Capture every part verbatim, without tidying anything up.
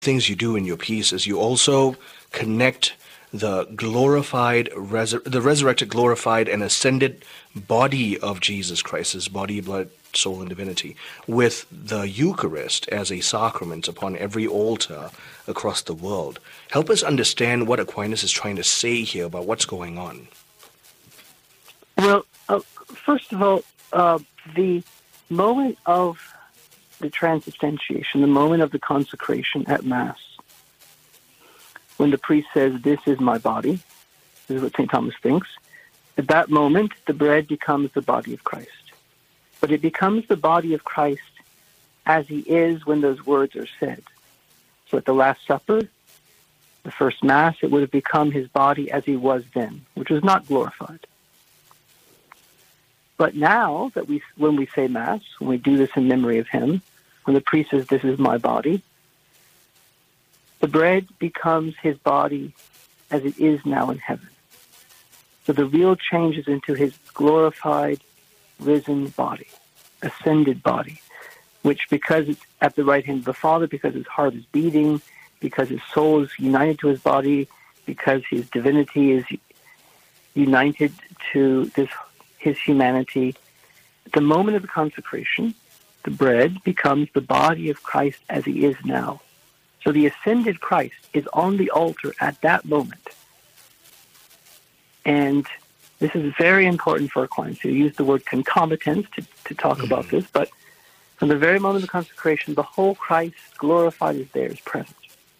things you do in your piece is you also connect the glorified, resur- the resurrected, glorified, and ascended body of Jesus Christ, his body, blood, soul, and divinity, with the Eucharist as a sacrament upon every altar across the world. Help us understand what Aquinas is trying to say here about what's going on. Well, uh, first of all, uh, the moment of the transubstantiation, the moment of the consecration at Mass, when the priest says, "This is my body," this is what Saint Thomas thinks, at that moment, the bread becomes the body of Christ. But it becomes the body of Christ as he is when those words are said. So at the Last Supper, the first Mass, it would have become his body as he was then, which was not glorified. But now that we, when we say Mass, when we do this in memory of him, when the priest says, "This is my body," the bread becomes his body as it is now in heaven. So the real changes into his glorified, risen body, ascended body, which because it's at the right hand of the Father, because his heart is beating, because his soul is united to his body, because his divinity is united to this his humanity, at the moment of the consecration, the bread becomes the body of Christ as he is now. So the ascended Christ is on the altar at that moment. And this is very important for Aquinas. So you use the word concomitance to, to talk mm-hmm. about this, but from the very moment of the consecration, the whole Christ glorified is there, is present.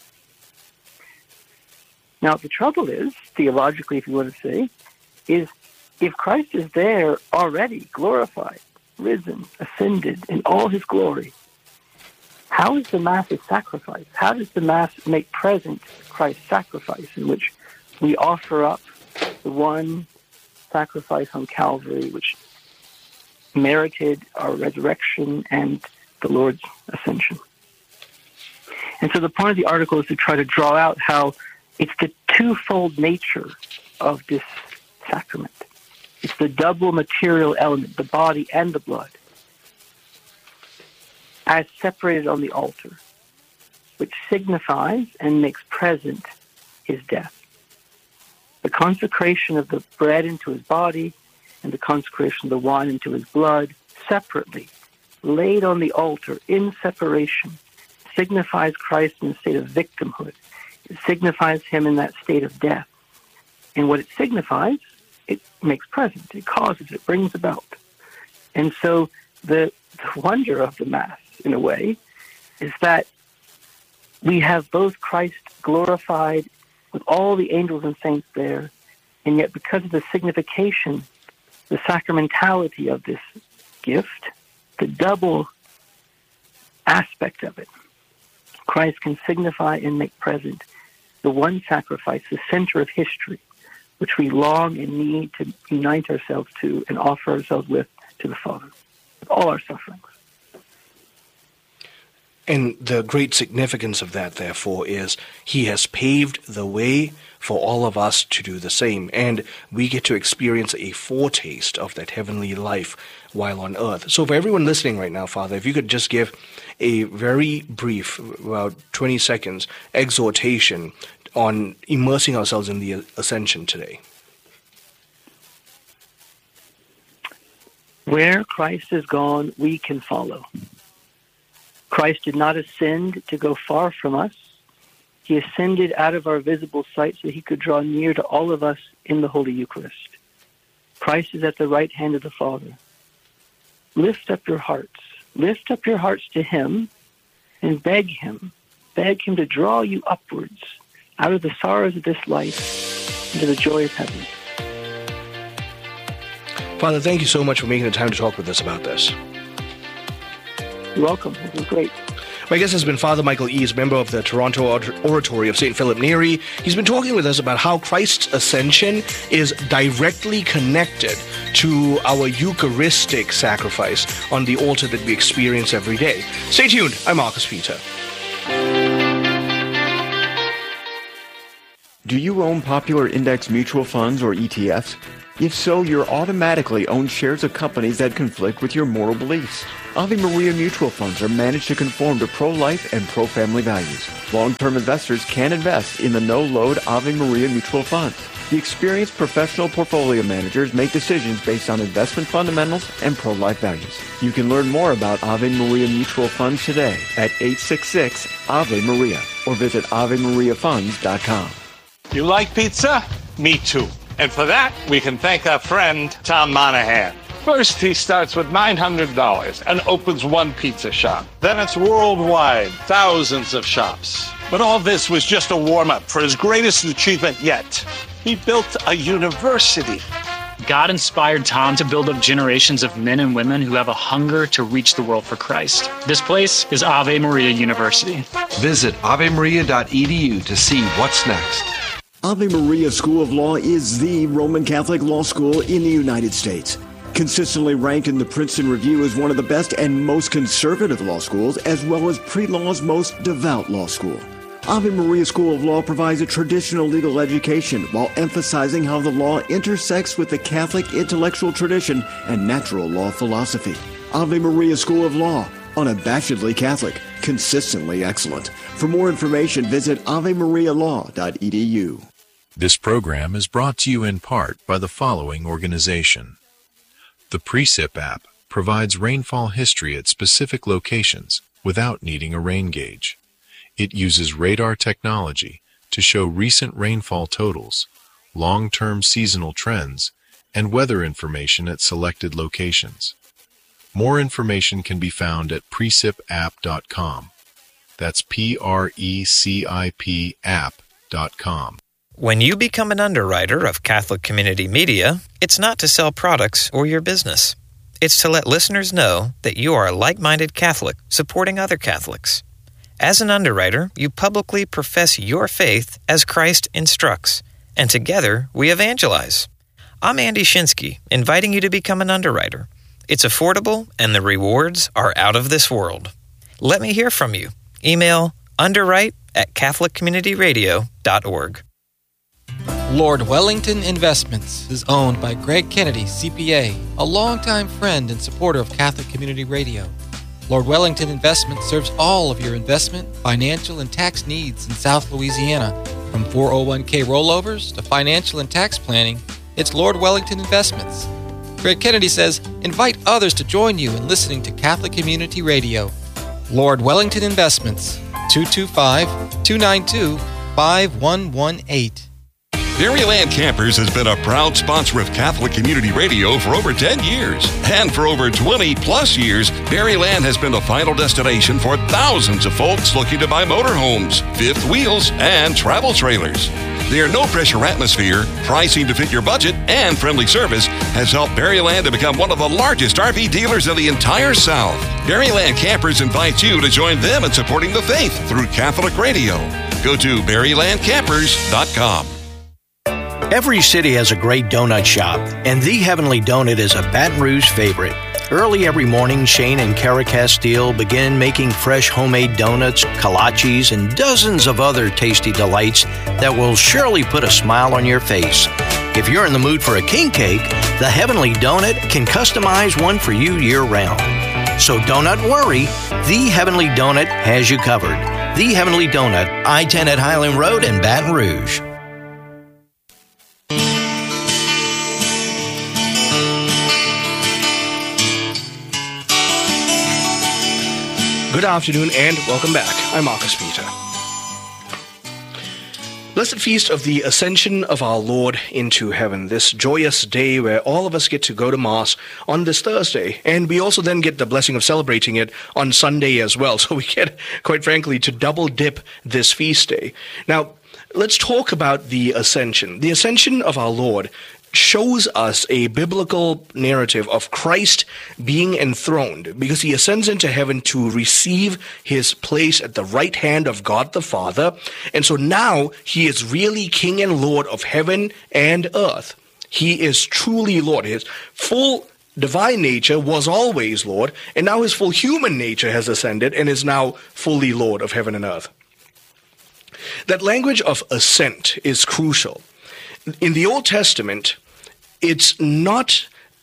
Now, the trouble is, theologically, if you want to say, is if Christ is there already, glorified, risen, ascended in all his glory, how is the Mass a sacrifice? How does the Mass make present Christ's sacrifice, in which we offer up the one sacrifice on Calvary, which merited our resurrection and the Lord's ascension? And so the point of the article is to try to draw out how it's the twofold nature of this sacrament. It's the double material element, the body and the blood, as separated on the altar, which signifies and makes present his death. The consecration of the bread into his body and the consecration of the wine into his blood, separately, laid on the altar in separation, signifies Christ in a state of victimhood. It signifies him in that state of death. And what it signifies, it makes present, it causes, it brings about. And so the, the wonder of the Mass, in a way, is that we have both Christ glorified with all the angels and saints there, and yet because of the signification, the sacramentality of this gift, the double aspect of it, Christ can signify and make present the one sacrifice, the center of history, which we long and need to unite ourselves to and offer ourselves with to the Father, with all our sufferings. And the great significance of that, therefore, is he has paved the way for all of us to do the same. And we get to experience a foretaste of that heavenly life while on earth. So for everyone listening right now, Father, if you could just give a very brief, about twenty seconds, exhortation on immersing ourselves in the ascension today. Where Christ is gone, we can follow. Christ did not ascend to go far from us. He ascended out of our visible sight so he could draw near to all of us in the Holy Eucharist. Christ is at the right hand of the Father. Lift up your hearts. Lift up your hearts to him and beg him. Beg him to draw you upwards out of the sorrows of this life into the joy of heaven. Father, thank you so much for making the time to talk with us about this. You're welcome. It was great. My guest has been Father Michael Eaves, member of the Toronto Oratory of Saint Philip Neri. He's been talking with us about how Christ's ascension is directly connected to our Eucharistic sacrifice on the altar that we experience every day. Stay tuned. I'm Marcus Peter. Do you own popular index mutual funds or E T Fs? If so, you're automatically own shares of companies that conflict with your moral beliefs. Ave Maria mutual funds are managed to conform to pro-life and pro-family values. Long-term investors can invest in the no-load Ave Maria mutual funds. The experienced professional portfolio managers make decisions based on investment fundamentals and pro-life values. You can learn more about Ave Maria mutual funds today at eight six six Ave Maria or visit ave maria funds dot com. You like pizza? Me too. And for that, we can thank our friend, Tom Monahan. First, he starts with nine hundred dollars and opens one pizza shop. Then it's worldwide, thousands of shops. But all this was just a warm-up for his greatest achievement yet. He built a university. God inspired Tom to build up generations of men and women who have a hunger to reach the world for Christ. This place is Ave Maria University. Visit ave maria dot e d u to see what's next. Ave Maria School of Law is the Roman Catholic law school in the United States. Consistently ranked in the Princeton Review as one of the best and most conservative law schools, as well as pre-law's most devout law school. Ave Maria School of Law provides a traditional legal education while emphasizing how the law intersects with the Catholic intellectual tradition and natural law philosophy. Ave Maria School of Law, unabashedly Catholic, consistently excellent. For more information, visit ave maria law dot e d u. This program is brought to you in part by the following organization. The Precip app provides rainfall history at specific locations without needing a rain gauge. It uses radar technology to show recent rainfall totals, long-term seasonal trends, and weather information at selected locations. More information can be found at precip app dot com. That's P R E C I P app dot com. When you become an underwriter of Catholic Community Media, it's not to sell products or your business. It's to let listeners know that you are a like-minded Catholic supporting other Catholics. As an underwriter, you publicly profess your faith as Christ instructs, and together we evangelize. I'm Andy Shinsky, inviting you to become an underwriter. It's affordable, and the rewards are out of this world. Let me hear from you. Email underwrite at catholic community radio dot org. Lord Wellington Investments is owned by Greg Kennedy, C P A, a longtime friend and supporter of Catholic Community Radio. Lord Wellington Investments serves all of your investment, financial, and tax needs in South Louisiana. From four oh one k rollovers to financial and tax planning, it's Lord Wellington Investments. Greg Kennedy says, invite others to join you in listening to Catholic Community Radio. Lord Wellington Investments, two two five, two nine two, five one one eight. Berryland Campers has been a proud sponsor of Catholic Community Radio for over ten years. And for over twenty plus years, Berryland has been the final destination for thousands of folks looking to buy motorhomes, fifth wheels, and travel trailers. Their no-pressure atmosphere, pricing to fit your budget, and friendly service has helped Berryland to become one of the largest R V dealers in the entire South. Berryland Campers invites you to join them in supporting the faith through Catholic Radio. Go to berryland campers dot com. Every city has a great donut shop, and The Heavenly Donut is a Baton Rouge favorite. Early every morning, Shane and Kara Castile begin making fresh homemade donuts, kolaches, and dozens of other tasty delights that will surely put a smile on your face. If you're in the mood for a king cake, The Heavenly Donut can customize one for you year-round. So don't worry, The Heavenly Donut has you covered. The Heavenly Donut, I ten at Highland Road in Baton Rouge. Good afternoon and welcome back. I'm Marcus Peter. Blessed Feast of the Ascension of our Lord into Heaven, this joyous day where all of us get to go to Mass on this Thursday, and we also then get the blessing of celebrating it on Sunday as well. So we get, quite frankly, to double dip this feast day. Now, let's talk about the Ascension. The Ascension of our Lord shows us a biblical narrative of Christ being enthroned because he ascends into heaven to receive his place at the right hand of God the Father. And so now he is really King and Lord of heaven and earth. He is truly Lord. His full divine nature was always Lord, and now his full human nature has ascended and is now fully Lord of heaven and earth. That language of ascent is crucial. In the Old Testament, it's not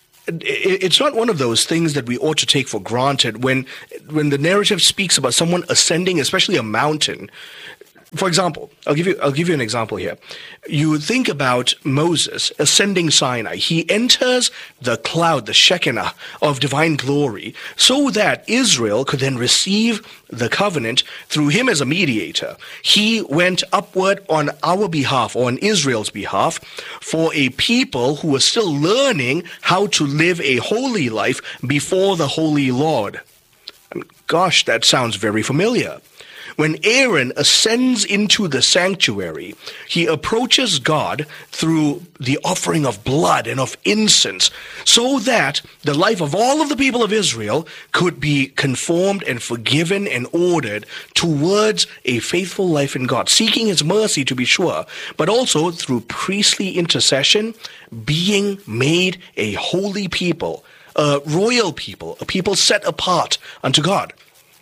it's not one of those things that we ought to take for granted when when the narrative speaks about someone ascending, especially a mountain. For example, I'll give you I'll give you an example here. You think about Moses ascending Sinai. He enters the cloud, the Shekinah of divine glory, so that Israel could then receive the covenant through him as a mediator. He went upward on our behalf, or on Israel's behalf, for a people who were still learning how to live a holy life before the Holy Lord. I mean, gosh, that sounds very familiar. When Aaron ascends into the sanctuary, he approaches God through the offering of blood and of incense, so that the life of all of the people of Israel could be conformed and forgiven and ordered towards a faithful life in God, seeking his mercy to be sure, but also through priestly intercession, being made a holy people, a royal people, a people set apart unto God.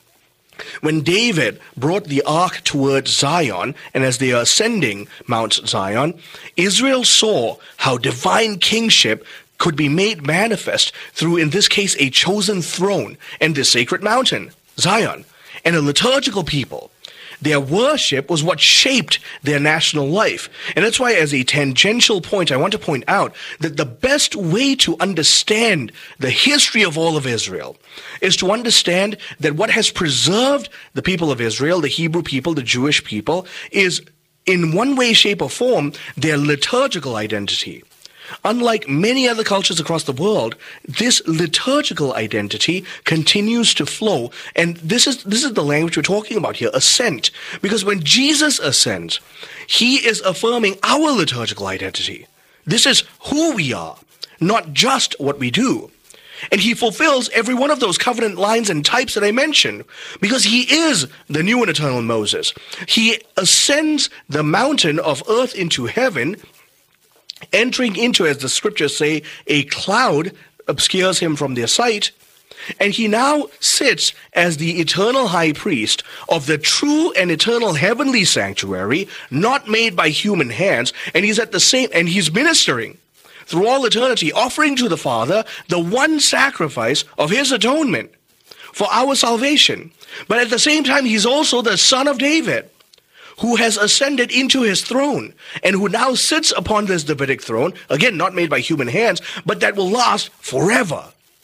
When David brought the ark towards Zion, and as they are ascending Mount Zion, Israel saw how divine kingship could be made manifest through, in this case, a chosen throne and the sacred mountain, Zion, and a liturgical people. Their worship was what shaped their national life. And that's why, as a tangential point, I want to point out that the best way to understand the history of all of Israel is to understand that what has preserved the people of Israel, the Hebrew people, the Jewish people, is in one way, shape, or form their liturgical identity. Unlike many other cultures across the world, this liturgical identity continues to flow. And this is this is the language we're talking about here, ascent. Because when Jesus ascends, he is affirming our liturgical identity. This is who we are, not just what we do. And he fulfills every one of those covenant lines and types that I mentioned, because he is the new and eternal Moses. He ascends the mountain of earth into heaven, entering into, as the scriptures say, a cloud obscures him from their sight, and he now sits as the eternal high priest of the true and eternal heavenly sanctuary, not made by human hands, and he's at the same, and he's ministering through all eternity, offering to the Father the one sacrifice of his atonement for our salvation. But at the same time, he's also the Son of David, who has ascended into his throne, and who now sits upon this Davidic throne, again, not made by human hands, but that will last forever.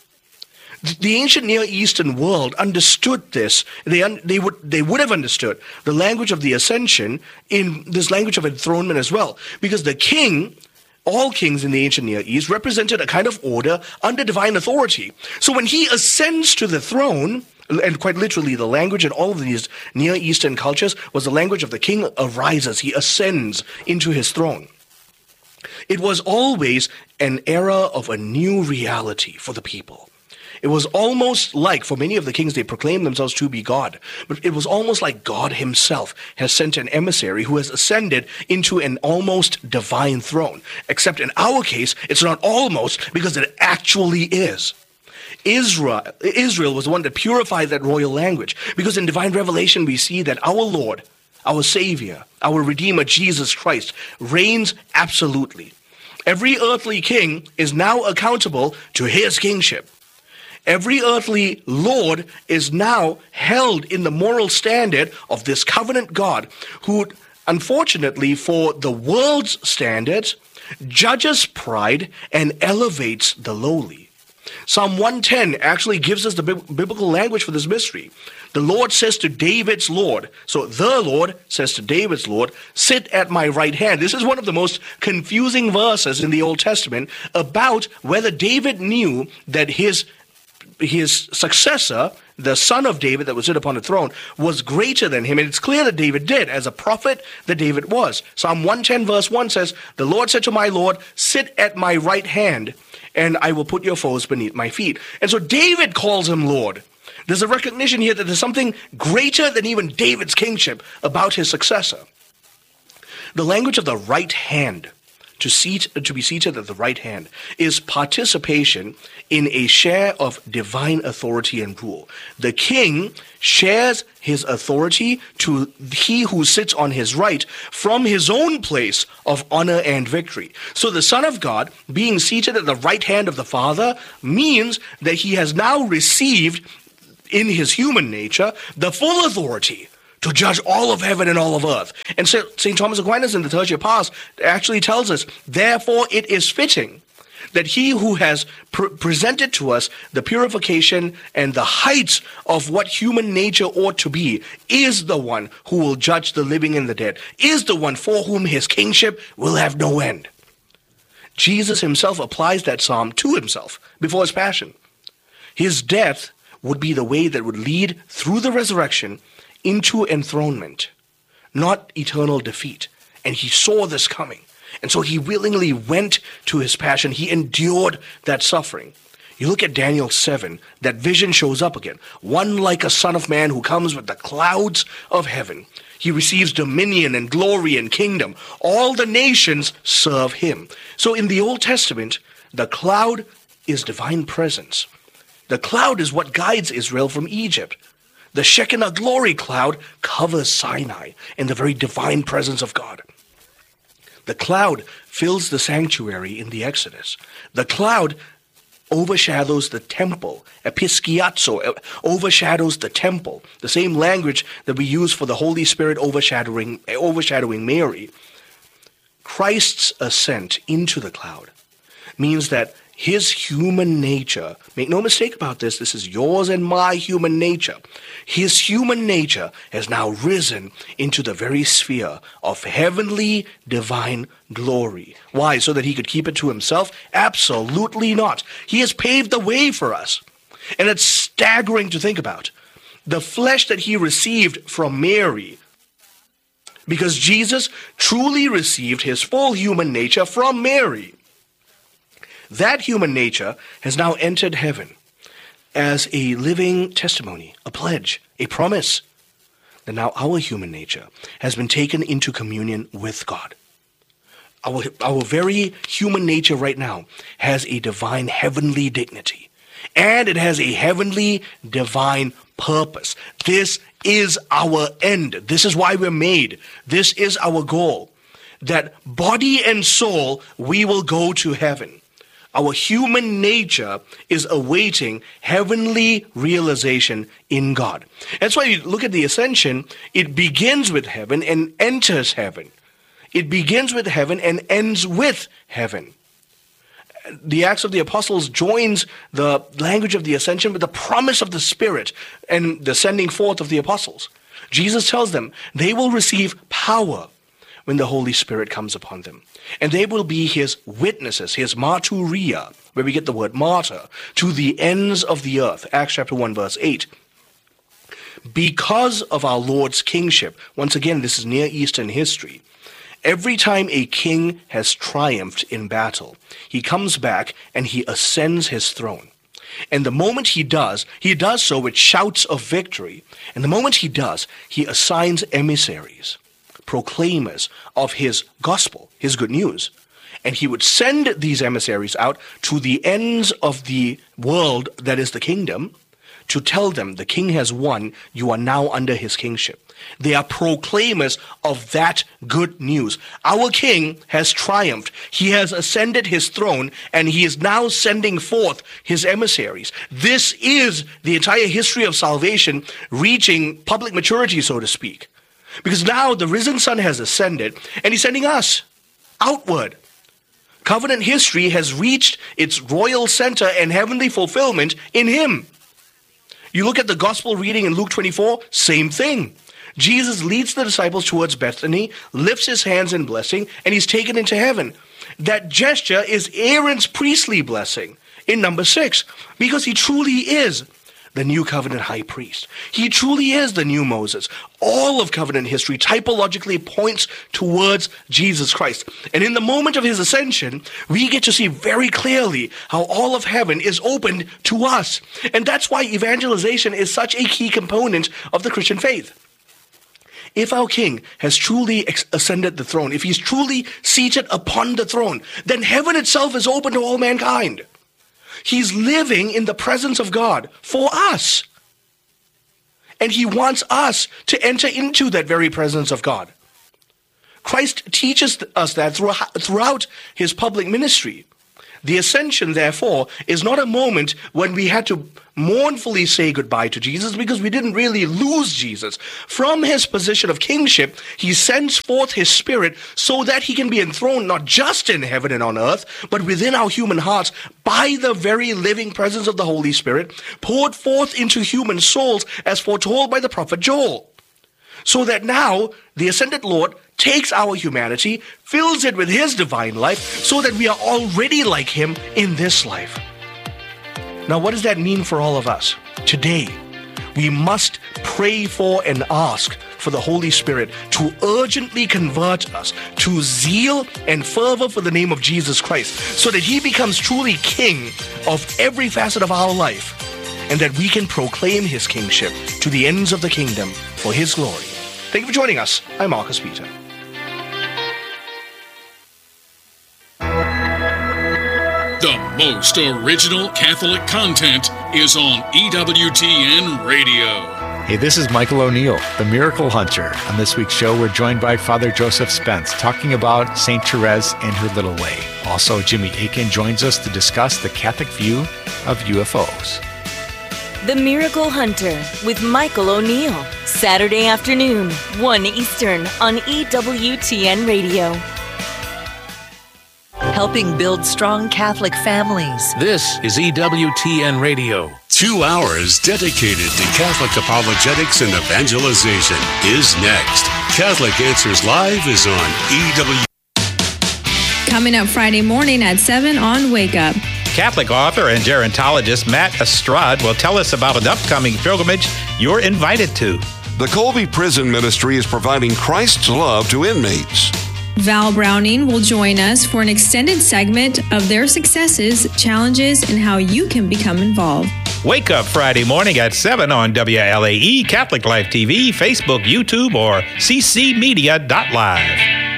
The ancient Near Eastern world understood this. They, un- they, would, they would have understood the language of the ascension in this language of enthronement as well, because the king, all kings in the ancient Near East, represented a kind of order under divine authority. So when he ascends to the throne, and quite literally, the language in all of these Near Eastern cultures was the language of the king arises. He ascends into his throne. It was always an era of a new reality for the people. It was almost like, for many of the kings, they proclaimed themselves to be God, but it was almost like God himself has sent an emissary who has ascended into an almost divine throne. Except in our case, it's not almost, because it actually is. Israel, Israel was the one that purified that royal language, because in divine revelation we see that our Lord, our Savior, our Redeemer, Jesus Christ, reigns absolutely. Every earthly king is now accountable to his kingship. Every earthly lord is now held in the moral standard of this covenant God, who, unfortunately for the world's standards, judges pride and elevates the lowly. Psalm one ten actually gives us the bi- biblical language for this mystery. The Lord says to David's Lord, so the Lord says to David's Lord, sit at my right hand. This is one of the most confusing verses in the Old Testament about whether David knew that his his successor, the son of David that would sit upon the throne, was greater than him. And it's clear that David did, as a prophet that David was. Psalm one ten verse one says, the Lord said to my Lord, sit at my right hand, and I will put your foes beneath my feet. And so David calls him Lord. There's a recognition here that there's something greater than even David's kingship about his successor. The language of the right hand to seat to be seated at the right hand is participation in a share of divine authority and rule. The king shares his authority to he who sits on his right from his own place of honor and victory. So the Son of God being seated at the right hand of the Father means that he has now received in his human nature the full authority to judge all of heaven and all of earth. And so Saint Thomas Aquinas in the Tertia Pars actually tells us, therefore it is fitting that he who has pr- presented to us the purification and the heights of what human nature ought to be is the one who will judge the living and the dead, is the one for whom his kingship will have no end. Jesus himself applies that psalm to himself before his passion. His death would be the way that would lead through the resurrection into enthronement, not eternal defeat. And he saw this coming. And so he willingly went to his passion. He endured that suffering. You look at Daniel seven, that vision shows up again. One like a son of man who comes with the clouds of heaven. He receives dominion and glory and kingdom. All the nations serve him. So in the Old Testament, the cloud is divine presence. The cloud is what guides Israel from Egypt. The Shekinah glory cloud covers Sinai in the very divine presence of God. The cloud fills the sanctuary in the Exodus. The cloud overshadows the temple. Episkiazo overshadows the temple. The same language that we use for the Holy Spirit overshadowing, overshadowing Mary. Christ's ascent into the cloud means that his human nature, make no mistake about this, this is yours and my human nature. His human nature has now risen into the very sphere of heavenly divine glory. Why? So that he could keep it to himself? Absolutely not. He has paved the way for us. And it's staggering to think about. The flesh that he received from Mary, because Jesus truly received his full human nature from Mary. That human nature has now entered heaven as a living testimony, a pledge, a promise that now our human nature has been taken into communion with God. Our, our very human nature right now has a divine heavenly dignity, and it has a heavenly divine purpose. This is our end. This is why we're made. This is our goal, that body and soul, we will go to heaven. Our human nature is awaiting heavenly realization in God. That's why you look at the ascension, it begins with heaven and enters heaven. It begins with heaven and ends with heaven. The Acts of the Apostles joins the language of the ascension with the promise of the Spirit and the sending forth of the apostles. Jesus tells them they will receive power when the Holy Spirit comes upon them. And they will be his witnesses, his martyria, where we get the word martyr, to the ends of the earth. Acts chapter one, verse eight. Because of our Lord's kingship, once again, this is Near Eastern history, every time a king has triumphed in battle, he comes back and he ascends his throne. And the moment he does, he does so with shouts of victory. And the moment he does, he assigns emissaries, proclaimers of his gospel, his good news. And he would send these emissaries out to the ends of the world that is the kingdom to tell them the king has won, you are now under his kingship. They are proclaimers of that good news. Our king has triumphed. He has ascended his throne, and he is now sending forth his emissaries. This is the entire history of salvation reaching public maturity, so to speak. Because now the risen Son has ascended, and he's sending us outward. Covenant history has reached its royal center and heavenly fulfillment in him. You look at the gospel reading in Luke twenty-four, same thing. Jesus leads the disciples towards Bethany, lifts his hands in blessing, and he's taken into heaven. That gesture is Aaron's priestly blessing in number six, because he truly is the new covenant high priest. He truly is the new Moses. All of covenant history typologically points towards Jesus Christ. And in the moment of his ascension, we get to see very clearly how all of heaven is opened to us. And that's why evangelization is such a key component of the Christian faith. if our King has truly ex- ascended the throne, if he's truly seated upon the throne, then heaven itself is open to all mankind. He's living in the presence of God for us. And he wants us to enter into that very presence of God. Christ teaches us that throughout his public ministry. The ascension, therefore, is not a moment when we had to mournfully say goodbye to Jesus because we didn't really lose Jesus. From his position of kingship, he sends forth his Spirit so that he can be enthroned not just in heaven and on earth, but within our human hearts by the very living presence of the Holy Spirit, poured forth into human souls as foretold by the prophet Joel. So that now the ascended Lord takes our humanity, fills it with his divine life, so that we are already like him in this life. Now, what does that mean for all of us? Today, we must pray for and ask for the Holy Spirit to urgently convert us to zeal and fervor for the name of Jesus Christ, so that he becomes truly King of every facet of our life, and that we can proclaim his kingship to the ends of the kingdom for his glory. Thank you for joining us. I'm Marcus Peter. The most original Catholic content is on E W T N Radio. Hey, this is Michael O'Neill, the Miracle Hunter. On this week's show, we're joined by Father Joseph Spence, talking about Saint Therese and her little way. Also, Jimmy Akin joins us to discuss the Catholic view of U F Os. The Miracle Hunter with Michael O'Neill. Saturday afternoon, one Eastern on E W T N Radio. Helping build strong Catholic families. This is E W T N Radio. Two hours dedicated to Catholic apologetics and evangelization is next. Catholic Answers Live is on E W. Coming up Friday morning at seven on Wake Up. Catholic author and gerontologist Matt Estrade will tell us about an upcoming pilgrimage you're invited to. The Colby Prison Ministry is providing Christ's love to inmates. Val Browning will join us for an extended segment of their successes, challenges, and how you can become involved. Wake Up Friday morning at seven on W L A E, Catholic Life T V, Facebook, YouTube, or c c media dot live.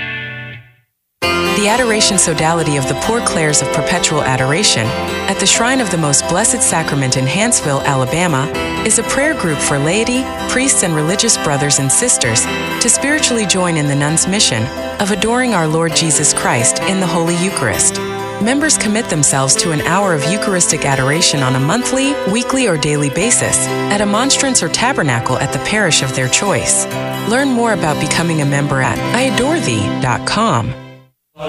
The Adoration Sodality of the Poor Clares of Perpetual Adoration at the Shrine of the Most Blessed Sacrament in Hanceville, Alabama, is a prayer group for laity, priests, and religious brothers and sisters to spiritually join in the nuns' mission of adoring our Lord Jesus Christ in the Holy Eucharist. Members commit themselves to an hour of Eucharistic adoration on a monthly, weekly, or daily basis at a monstrance or tabernacle at the parish of their choice. Learn more about becoming a member at I adore thee dot com.